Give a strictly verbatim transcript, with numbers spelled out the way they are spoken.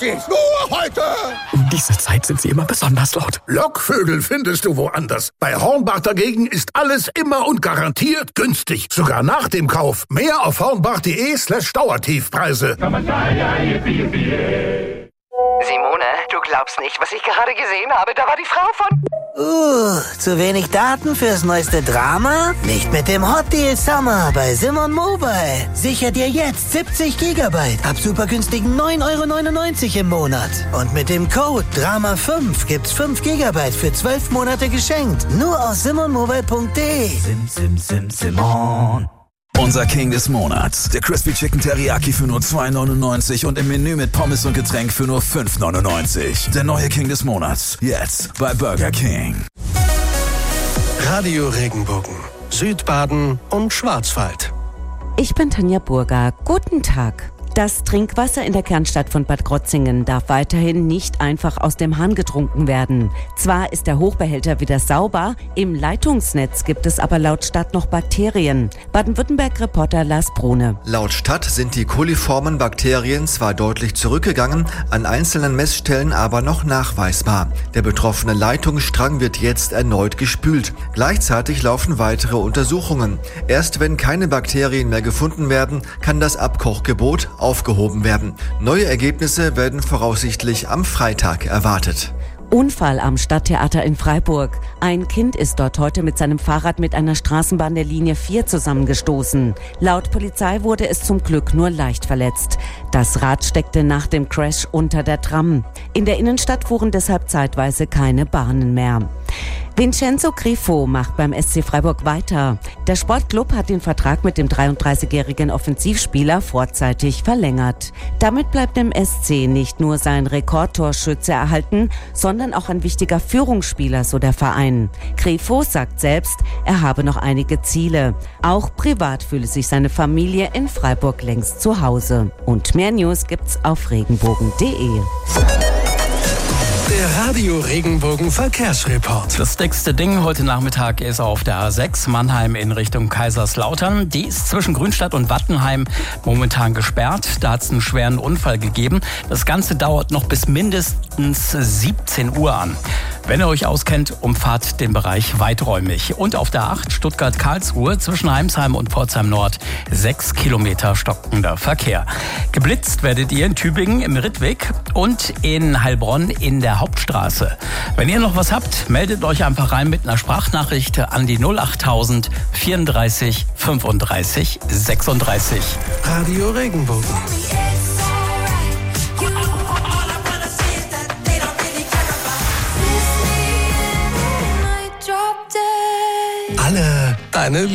Geht's nur heute! Um diese Zeit sind sie immer besonders laut. Lockvögel findest du woanders. Bei Hornbach dagegen ist alles immer und garantiert günstig. Sogar nach dem Kauf. Mehr auf hornbach.de slash Dauertiefpreise. Simone, du glaubst nicht, was ich gerade gesehen habe. Da war die Frau von... Uh, zu wenig Daten fürs neueste Drama? Nicht mit dem Hot Deal Summer bei Simon Mobile. Sicher dir jetzt siebzig Gigabyte ab super günstigen neun Euro neunundneunzig im Monat. Und mit dem Code Drama fünf gibt's fünf Gigabyte für zwölf Monate geschenkt. Nur aus simon mobile punkt de. Sim, sim, sim, Simon. Unser King des Monats. Der Crispy Chicken Teriyaki für nur zwei neunundneunzig und im Menü mit Pommes und Getränk für nur fünf neunundneunzig. Der neue King des Monats. Jetzt bei Burger King. Radio Regenbogen. Südbaden und Schwarzwald. Ich bin Tanja Burger. Guten Tag. Das Trinkwasser in der Kernstadt von Bad Krotzingen darf weiterhin nicht einfach aus dem Hahn getrunken werden. Zwar ist der Hochbehälter wieder sauber, im Leitungsnetz gibt es aber laut Stadt noch Bakterien. Baden-Württemberg-Reporter Lars Brune. Laut Stadt sind die koliformen Bakterien zwar deutlich zurückgegangen, an einzelnen Messstellen aber noch nachweisbar. Der betroffene Leitungsstrang wird jetzt erneut gespült. Gleichzeitig laufen weitere Untersuchungen. Erst wenn keine Bakterien mehr gefunden werden, kann das Abkochgebot aufgehoben werden. Neue Ergebnisse werden voraussichtlich am Freitag erwartet. Unfall am Stadttheater in Freiburg. Ein Kind ist dort heute mit seinem Fahrrad mit einer Straßenbahn der Linie vier zusammengestoßen. Laut Polizei wurde es zum Glück nur leicht verletzt. Das Rad steckte nach dem Crash unter der Tram. In der Innenstadt fuhren deshalb zeitweise keine Bahnen mehr. Vincenzo Grifo macht beim S C Freiburg weiter. Der Sportclub hat den Vertrag mit dem dreiunddreißigjährigen Offensivspieler vorzeitig verlängert. Damit bleibt dem S C nicht nur sein Rekordtorschütze erhalten, sondern auch ein wichtiger Führungsspieler, so der Verein. Grifo sagt selbst, er habe noch einige Ziele. Auch privat fühle sich seine Familie in Freiburg längst zu Hause. Und mehr News gibt's auf regenbogen punkt de. Der Radio Regenbogen Verkehrsreport. Das dickste Ding heute Nachmittag ist auf der A sechs Mannheim in Richtung Kaiserslautern. Die ist zwischen Grünstadt und Wattenheim momentan gesperrt. Da hat es einen schweren Unfall gegeben. Das Ganze dauert noch bis mindestens siebzehn Uhr an. Wenn ihr euch auskennt, umfahrt den Bereich weiträumig. Und auf der acht Stuttgart-Karlsruhe zwischen Heimsheim und Pforzheim Nord sechs Kilometer stockender Verkehr. Geblitzt werdet ihr in Tübingen im Rittweg und in Heilbronn in der Hauptstraße. Wenn ihr noch was habt, meldet euch einfach rein mit einer Sprachnachricht an die null achttausend vierunddreißig fünfunddreißig sechsunddreißig. Radio Regenbogen. Alle deine